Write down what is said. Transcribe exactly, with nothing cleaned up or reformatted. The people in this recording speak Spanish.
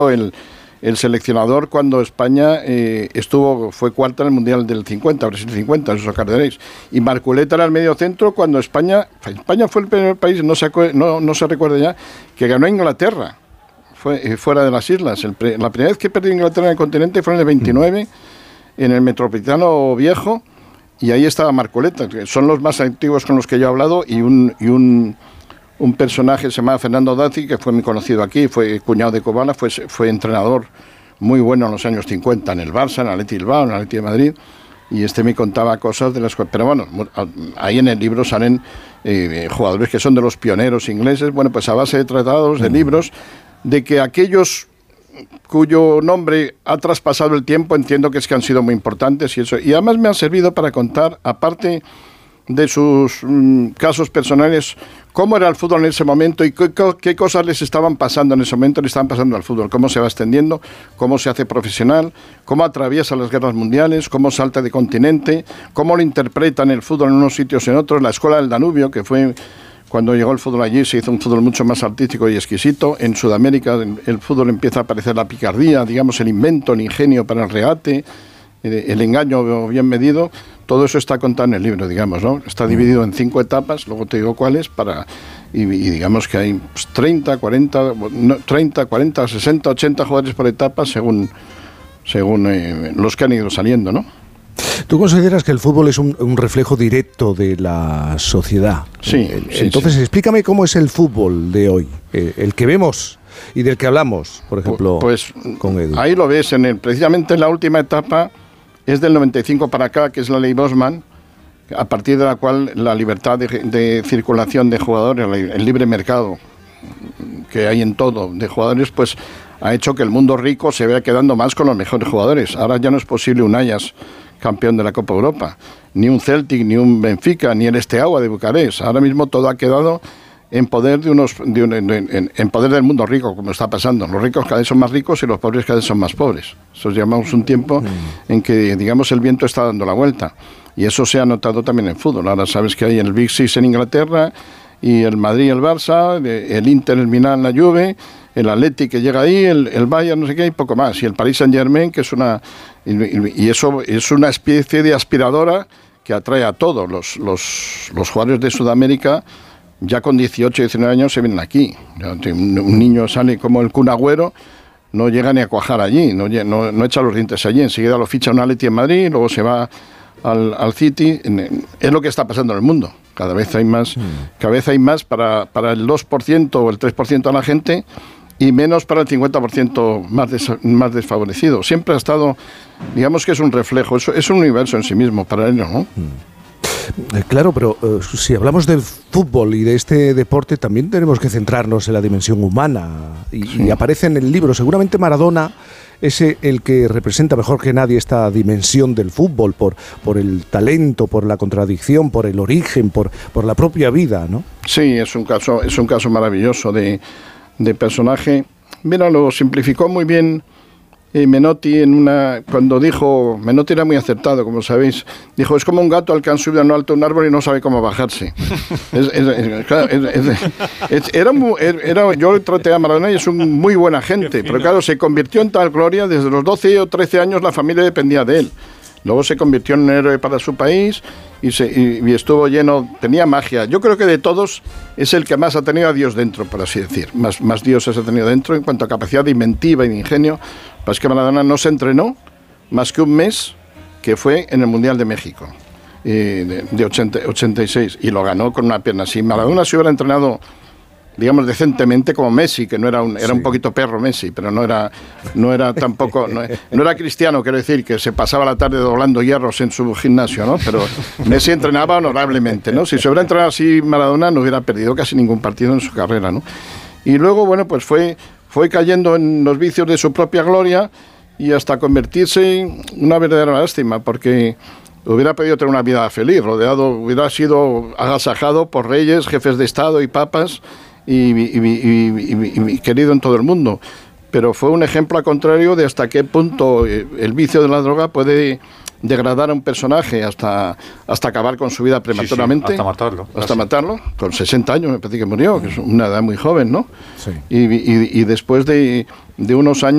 el, el seleccionador cuando España eh, estuvo fue cuarta en el Mundial del cincuenta, Brasil cincuenta, eso os acordaréis. Y Marculeta era el medio centro cuando España, España fue el primer país, no se, no, no se recuerda ya, que ganó a Inglaterra. Fue, fuera de las islas. El pre, la primera vez que perdió Inglaterra en el continente fue en el veintinueve, mm. en el Metropolitano Viejo, y ahí estaba Marcoleta, que son los más antiguos con los que yo he hablado, y un, y un, un personaje se llamaba Fernando Dazzi, que fue muy conocido aquí, fue cuñado de Cobala, fue, fue entrenador muy bueno en los años cincuenta, en el Barça, en el Atleti Bilbao, en el Atleti de Madrid, y este me contaba cosas de las cuales... Pero bueno, ahí en el libro salen eh, jugadores que son de los pioneros ingleses, bueno, pues a base de tratados, de mm. libros, de que aquellos cuyo nombre ha traspasado el tiempo, entiendo que es que han sido muy importantes y eso. Y además me ha servido para contar, aparte de sus mm, casos personales, cómo era el fútbol en ese momento y qué, qué cosas les estaban pasando en ese momento, le estaban pasando al fútbol, cómo se va extendiendo, cómo se hace profesional, cómo atraviesa las guerras mundiales, cómo salta de continente, cómo lo interpretan el fútbol en unos sitios y en otros. La Escuela del Danubio, que fue... Cuando llegó el fútbol allí se hizo un fútbol mucho más artístico y exquisito. En Sudamérica el fútbol empieza a aparecer la picardía, digamos el invento, el ingenio para el regate, el engaño bien medido. Todo eso está contado en el libro, digamos, ¿no? Está dividido en cinco etapas, luego te digo cuáles, para y, y digamos que hay pues, treinta, cuarenta, no, treinta, cuarenta, sesenta, ochenta jugadores por etapa según, según eh, los que han ido saliendo, ¿no? ¿Tú consideras que el fútbol es un, un reflejo directo de la sociedad? Sí. sí Entonces, sí. explícame cómo es el fútbol de hoy, el, el que vemos y del que hablamos, por ejemplo, pues, con Edu. Ahí lo ves, en el, precisamente en la última etapa, es del noventa y cinco para acá, que es la ley Bosman, a partir de la cual la libertad de, de circulación de jugadores, el libre mercado que hay en todo de jugadores, pues ha hecho que el mundo rico se vaya quedando más con los mejores jugadores. Ahora ya no es posible un Ajax campeón de la Copa Europa, ni un Celtic, ni un Benfica, ni el Steaua de Bucarest. Ahora mismo todo ha quedado en poder de unos, de un, en, en, en poder del mundo rico, como está pasando. Los ricos cada vez son más ricos y los pobres cada vez son más pobres. Eso llamamos un tiempo mm. en que, digamos, el viento está dando la vuelta. Y eso se ha notado también en fútbol. Ahora sabes que hay el Big Six en Inglaterra, y el Madrid y el Barça, el Inter, el Milán, la Juve, el Atleti que llega ahí, el, el Bayern, no sé qué, y poco más. Y el Paris Saint-Germain, que es una... Y, y eso es una especie de aspiradora que atrae a todos. Los, los, los jugadores de Sudamérica, ya con dieciocho, diecinueve años, se vienen aquí. Un niño sale como el Kun Agüero, no llega ni a cuajar allí, no, no, no echa los dientes allí. Enseguida lo ficha un Atleti en Madrid, luego se va al, al City. Es lo que está pasando en el mundo. Cada vez hay más, mm. cada vez hay más para, para el dos por ciento o el tres por ciento de la gente y menos para el cincuenta por ciento más, des, más desfavorecido. Siempre ha estado, digamos que es un reflejo, es, es un universo en sí mismo, paralelo, ¿no? Mm. Eh, claro, pero eh, si hablamos del fútbol y de este deporte, también tenemos que centrarnos en la dimensión humana. Y, sí. y aparece en el libro, seguramente Maradona es el que representa mejor que nadie esta dimensión del fútbol, por, por el talento, por la contradicción, por el origen, por, por la propia vida, ¿no? Sí, es un caso, es un caso maravilloso de, de personaje. Mira, lo simplificó muy bien eh, Menotti en una, cuando dijo, Menotti era muy acertado, como sabéis, dijo, es como un gato al que han subido a no alto un árbol y no sabe cómo bajarse. es, es, es, claro, es, es, es, era, era, yo traté a Maradona y es un muy buena gente, pero claro, se convirtió en tal gloria, desde los doce o trece años la familia dependía de él. Luego se convirtió en un héroe para su país y, se, y, y estuvo lleno, tenía magia. Yo creo que de todos es el que más ha tenido a Dios dentro, por así decir. Más, más dioses ha tenido dentro en cuanto a capacidad de inventiva y de ingenio. Pues que Maradona no se entrenó más que un mes, que fue en el Mundial de México, eh, de, de ochenta, ochenta y seis, y lo ganó con una pierna así. Maradona se hubiera entrenado, digamos, decentemente como Messi, que no era un, era sí. un poquito perro Messi, pero no era, no era tampoco, no, no era cristiano, quiero decir, que se pasaba la tarde doblando hierros en su gimnasio, ¿no? Pero Messi entrenaba honorablemente, ¿no? Si se hubiera entrenado así Maradona, no hubiera perdido casi ningún partido en su carrera, ¿no? Y luego, bueno, pues fue, fue cayendo en los vicios de su propia gloria y hasta convertirse en una verdadera lástima, porque hubiera podido tener una vida feliz, rodeado, hubiera sido agasajado por reyes, jefes de Estado y papas, Y, y, y, y, y querido en todo el mundo, pero fue un ejemplo al contrario de hasta qué punto el vicio de la droga puede degradar a un personaje hasta, hasta acabar con su vida prematuramente, sí, sí, hasta matarlo hasta casi. matarlo, con sesenta años me parece que murió, que es una edad muy joven, ¿no? Sí. Y, y, y después de, de unos años